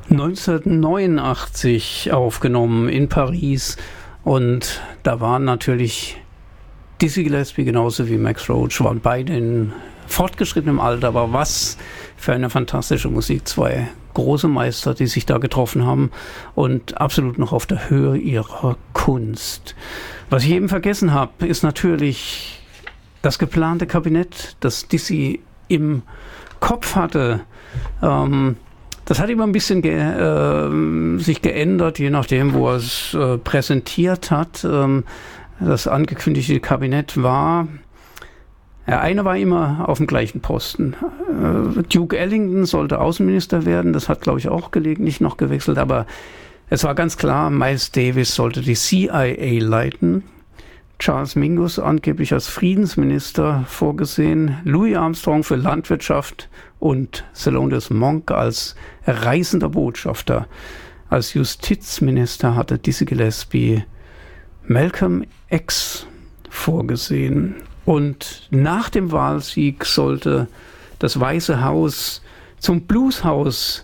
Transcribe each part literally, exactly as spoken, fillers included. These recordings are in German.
neunzehnhundertneunundachtzig aufgenommen in Paris, und da waren natürlich Dizzy Gillespie genauso wie Max Roach, waren beide in fortgeschrittenem Alter, aber was für eine fantastische Musik. Zwei große Meister, die sich da getroffen haben und absolut noch auf der Höhe ihrer Kunst. Was ich eben vergessen habe, ist natürlich das geplante Kabinett, das Dizzy im Kopf hatte. Ähm, das hat immer ein bisschen ge äh, sich geändert, je nachdem, wo er es äh, präsentiert hat. Ähm, das angekündigte Kabinett war, der eine war immer auf dem gleichen Posten. Äh, Duke Ellington sollte Außenminister werden, das hat, glaube ich, auch gelegentlich noch gewechselt, aber es war ganz klar, Miles Davis sollte die C I A leiten. Charles Mingus angeblich als Friedensminister vorgesehen, Louis Armstrong für Landwirtschaft und Thelonious Monk als reisender Botschafter. Als Justizminister hatte Dizzy Gillespie Malcolm X vorgesehen. Und nach dem Wahlsieg sollte das Weiße Haus zum Blueshaus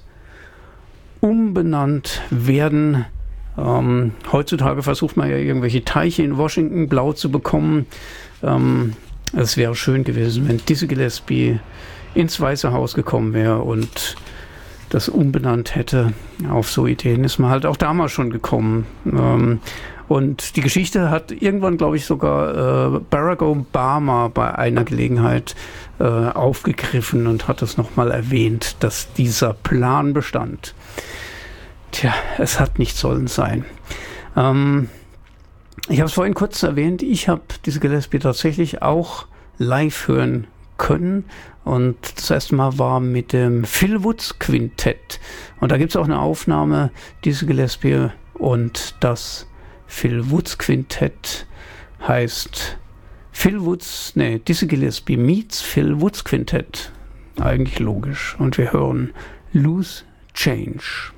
umbenannt werden. Ähm, heutzutage versucht man ja irgendwelche Teiche in Washington blau zu bekommen. Ähm, es wäre schön gewesen, wenn Dizzy Gillespie ins Weiße Haus gekommen wäre und das umbenannt hätte. Auf so Ideen ist man halt auch damals schon gekommen. Ähm, und die Geschichte hat irgendwann, glaube ich, sogar äh, Barack Obama bei einer Gelegenheit äh, aufgegriffen und hat es nochmal erwähnt, dass dieser Plan bestand. Tja, es hat nicht sollen sein. Ähm, ich habe es vorhin kurz erwähnt, ich habe Dizzy Gillespie tatsächlich auch live hören können. Und das erste Mal war mit dem Phil Woods Quintett. Und da gibt es auch eine Aufnahme, Dizzy Gillespie und das Phil Woods Quintett heißt Phil Woods, nee, Dizzy Gillespie meets Phil Woods Quintett. Eigentlich logisch. Und wir hören Loose Change.